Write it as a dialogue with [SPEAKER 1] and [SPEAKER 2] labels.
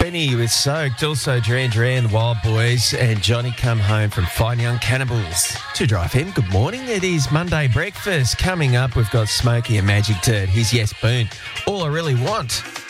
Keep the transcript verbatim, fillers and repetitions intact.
[SPEAKER 1] Lenny with Soaked, also Duran Duran, the Wild Boys, and Johnny Come Home from Fine Young Cannibals. To Drive Him, good morning. It is Monday breakfast. Coming up, we've got Smokey and Magic Turd. Here's Yes Boone. All I Really Want.